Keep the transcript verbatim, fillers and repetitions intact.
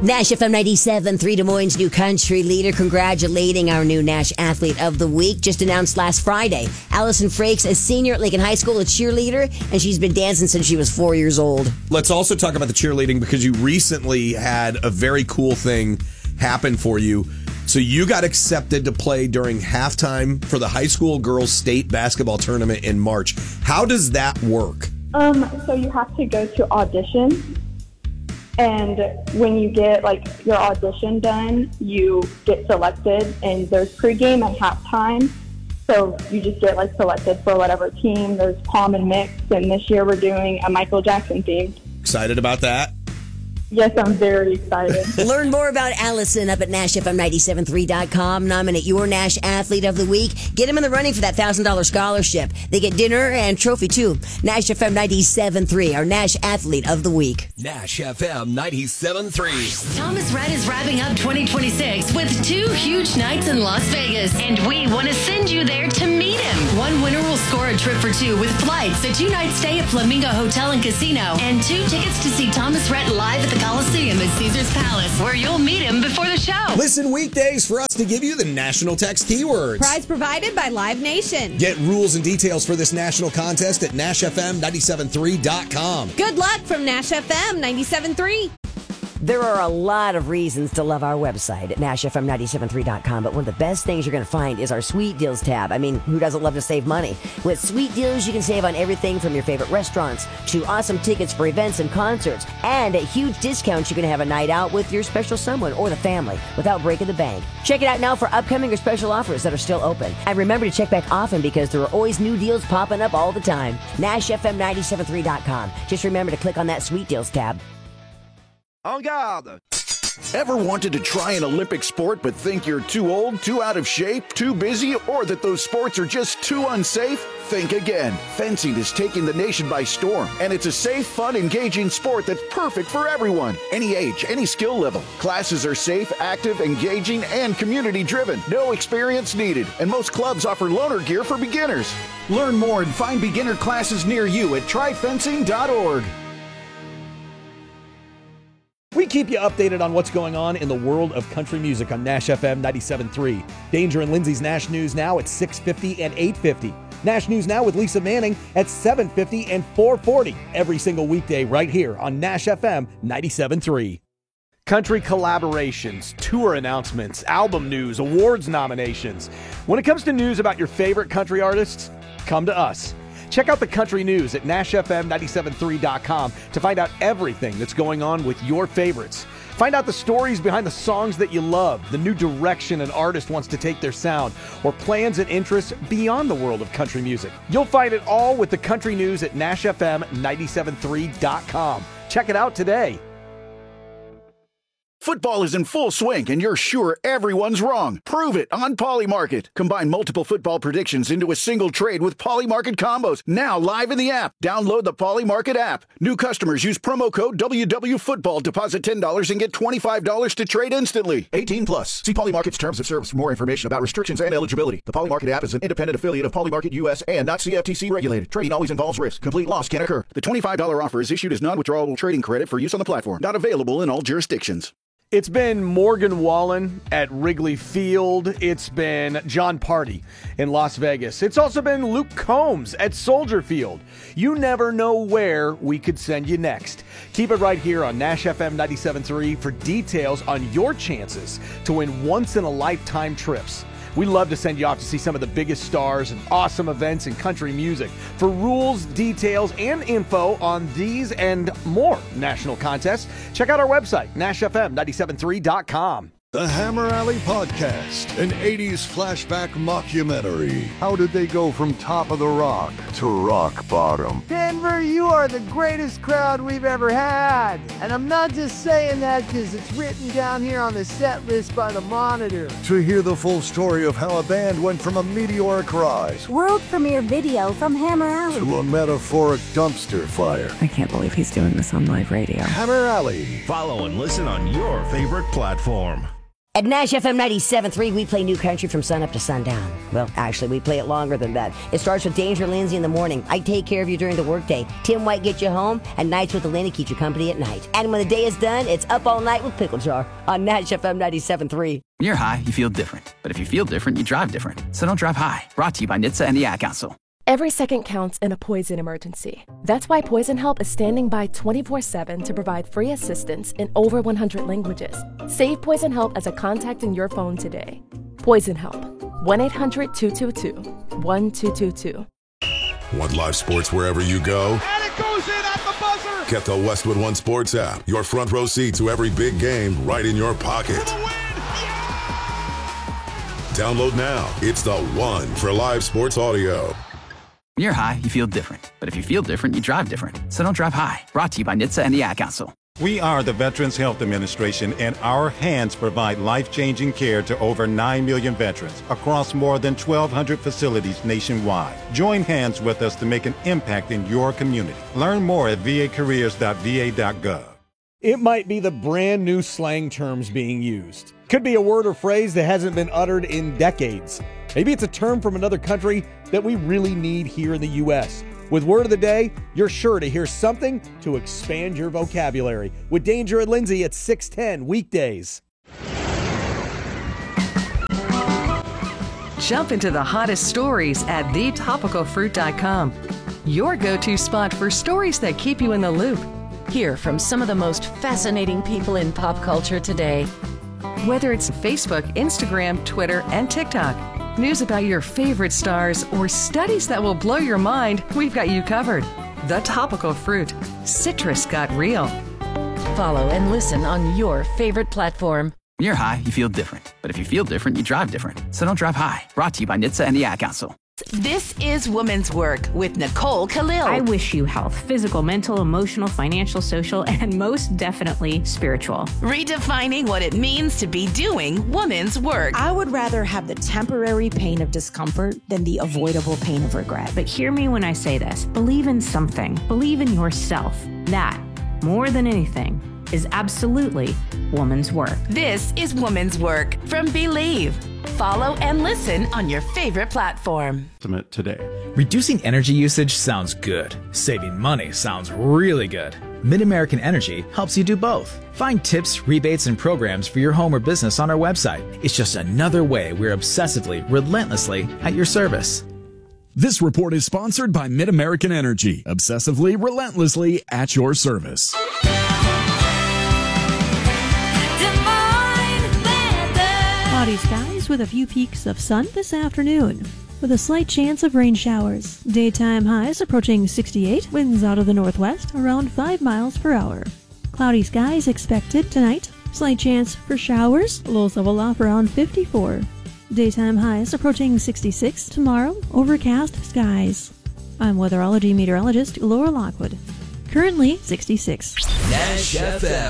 Nash F M ninety-seven point three, Des Moines' new country leader, congratulating our new Nash Athlete of the Week. Just announced last Friday. Allison Frakes, a senior at Lincoln High School, a cheerleader, and she's been dancing since she was four years old. Let's also talk about the cheerleading because you recently had a very cool thing happen for you. So you got accepted to play during halftime for the high school girls state basketball tournament in March. How does that work? Um, so you have to go to audition. And when you get like your audition done, you get selected, and there's pregame and halftime. So you just get like selected for whatever team. There's pom and mix, and this year we're doing a Michael Jackson theme. Excited about that? Yes, I'm very excited. Learn more about Allison up at Nash F M nine seven three dot com. Nominate your Nash Athlete of the Week. Get them in the running for that one thousand dollars scholarship. They get dinner and trophy, too. Nash F M nine seven three, our Nash Athlete of the Week. Nash F M ninety-seven point three. Thomas Rhett is wrapping up twenty twenty-six with two huge nights in Las Vegas, and we want to send you there to meet him. One winner will score a trip for two with flights, a two-night stay at Flamingo Hotel and Casino, and two tickets to see Thomas Rhett live at the Coliseum at Caesars Palace, where you'll meet him before the show. Listen weekdays for us to give you the national text keywords. Prize provided by Live Nation. Get rules and details for this national contest at Nash F M nine seven three dot com. Good luck from Nash F M ninety-seven point three. There are a lot of reasons to love our website at Nash F M nine seven three dot com, but one of the best things you're going to find is our Sweet Deals tab. I mean, who doesn't love to save money? With Sweet Deals, you can save on everything from your favorite restaurants to awesome tickets for events and concerts. And at huge discounts, you can have a night out with your special someone or the family without breaking the bank. Check it out now for upcoming or special offers that are still open. And remember to check back often because there are always new deals popping up all the time. Nash F M nine seven three dot com. Just remember to click on that Sweet Deals tab. En garde! Ever wanted to try an Olympic sport but think you're too old, too out of shape, too busy, or that those sports are just too unsafe? Think again. Fencing is taking the nation by storm, and it's a safe, fun, engaging sport that's perfect for everyone. Any age, any skill level. Classes are safe, active, engaging, and community-driven. No experience needed, and most clubs offer loaner gear for beginners. Learn more and find beginner classes near you at try fencing dot org. We keep you updated on what's going on in the world of country music on Nash F M ninety-seven point three. Danger and Lindsay's Nash News Now at six fifty and eight fifty. Nash News Now with Lisa Manning at seven fifty and four forty. Every single weekday right here on Nash F M ninety-seven point three. Country collaborations, tour announcements, album news, awards nominations. When it comes to news about your favorite country artists, come to us. Check out the country news at Nash F M nine seven three dot com to find out everything that's going on with your favorites. Find out the stories behind the songs that you love, the new direction an artist wants to take their sound, or plans and interests beyond the world of country music. You'll find it all with the country news at Nash F M nine seven three dot com. Check it out today. Football is in full swing, and you're sure everyone's wrong. Prove it on Polymarket. Combine multiple football predictions into a single trade with Polymarket combos. Now live in the app. Download the Polymarket app. New customers use promo code W W Football. Deposit ten dollars and get twenty-five dollars to trade instantly. eighteen plus. See Polymarket's terms of service for more information about restrictions and eligibility. The Polymarket app is an independent affiliate of Polymarket U S and not C F T C regulated. Trading always involves risk. Complete loss can occur. The twenty-five dollars offer is issued as non-withdrawable trading credit for use on the platform. Not available in all jurisdictions. It's been Morgan Wallen at Wrigley Field. It's been John Party in Las Vegas. It's also been Luke Combs at Soldier Field. You never know where we could send you next. Keep it right here on Nash F M ninety-seven point three for details on your chances to win once-in-a-lifetime trips. We love to send you off to see some of the biggest stars and awesome events in country music. For rules, details, and info on these and more national contests, check out our website, Nash F M nine seven three dot com. The Hammer Alley Podcast, an eighties flashback mockumentary. How did they go from top of the rock to rock bottom? Denver, you are the greatest crowd we've ever had. And I'm not just saying that because it's written down here on the set list by the Monitor. To hear the full story of how a band went from a meteoric rise, world premiere video from Hammer Alley, to a metaphoric dumpster fire. I can't believe he's doing this on live radio. Hammer Alley. Follow and listen on your favorite platform. At Nash F M ninety-seven point three, we play new country from sunup to sundown. Well, actually, we play it longer than that. It starts with Danger Lindsay in the morning. I take care of you during the workday. Tim White gets you home, and Nights with Elena keeps you company at night. And when the day is done, it's Up All Night with Pickle Jar on Nash F M ninety-seven point three. When you're high, you feel different. But if you feel different, you drive different. So don't drive high. Brought to you by N H T S A and the Ad Council. Every second counts in a poison emergency. That's why Poison Help is standing by twenty-four seven to provide free assistance in over one hundred languages. Save Poison Help as a contact in your phone today. Poison Help. one eight hundred two two two one two two two. Want live sports wherever you go? And it goes in at the buzzer! Get the Westwood One Sports app. Your front row seat to every big game right in your pocket. Download now. It's the one for live sports audio. When you're high, you feel different. But if you feel different, you drive different. So don't drive high. Brought to you by N H T S A and the Ad Council. We are the Veterans Health Administration, and our hands provide life-changing care to over nine million veterans across more than twelve hundred facilities nationwide. Join hands with us to make an impact in your community. Learn more at v a careers dot v a dot gov. It might be the brand new slang terms being used. Could be a word or phrase that hasn't been uttered in decades. Maybe it's a term from another country that we really need here in the U S. With Word of the Day, you're sure to hear something to expand your vocabulary. With Danger and Lindsay at six ten weekdays. Jump into the hottest stories at the topical fruit dot com. Your go-to spot for stories that keep you in the loop. Hear from some of the most fascinating people in pop culture today. Whether it's Facebook, Instagram, Twitter, and TikTok, news about your favorite stars, or studies that will blow your mind, we've got you covered. The Topical Fruit. Citrus got real. Follow and listen on your favorite platform. When you're high, you feel different. But if you feel different, you drive different. So don't drive high. Brought to you by N H T S A and the Ad Council. This is Woman's Work with Nicole Khalil. I wish you health, physical, mental, emotional, financial, social, and most definitely spiritual. Redefining what it means to be doing woman's work. I would rather have the temporary pain of discomfort than the avoidable pain of regret. But hear me when I say this. Believe in something. Believe in yourself. That, more than anything, is absolutely woman's work. This is Woman's Work from Believe. Follow and listen on your favorite platform. Today. Reducing energy usage sounds good. Saving money sounds really good. Mid-American Energy helps you do both. Find tips, rebates, and programs for your home or business on our website. It's just another way we're obsessively, relentlessly at your service. This report is sponsored by Mid-American Energy, obsessively, relentlessly at your service. Cloudy skies with a few peaks of sun this afternoon, with a slight chance of rain showers. Daytime highs approaching sixty-eight, winds out of the northwest around five miles per hour. Cloudy skies expected tonight, slight chance for showers, lows level off around fifty-four. Daytime highs approaching sixty-six tomorrow, overcast skies. I'm weatherology meteorologist Laura Lockwood. Currently sixty-six. Nash F M.